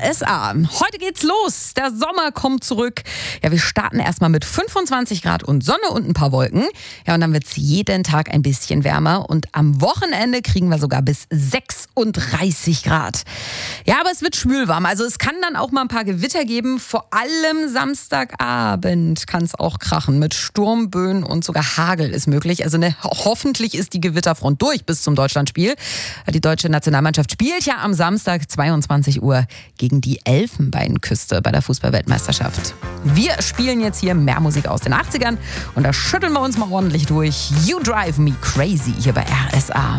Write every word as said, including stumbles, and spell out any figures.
S A. Heute geht's los. Der Sommer kommt zurück. Ja, wir starten erstmal mit fünfundzwanzig Grad und Sonne und ein paar Wolken. Ja, und dann wird's jeden Tag ein bisschen wärmer. Und am Wochenende kriegen wir sogar bis sechsunddreißig Grad. Ja, aber es wird schwülwarm. Also es kann dann auch mal ein paar Gewitter geben. Vor allem Samstagabend kann es auch krachen. Mit Sturmböen und sogar Hagel ist möglich. Also ne, hoffentlich ist die Gewitterfront durch bis zum Deutschlandspiel. Die deutsche Nationalmannschaft spielt ja am Samstag zweiundzwanzig Uhr gegen die Elfenbeinküste bei der Fußball-Weltmeisterschaft. Wir spielen jetzt hier mehr Musik aus den achtzigern und da schütteln wir uns mal ordentlich durch. You Drive Me Crazy hier bei R S A.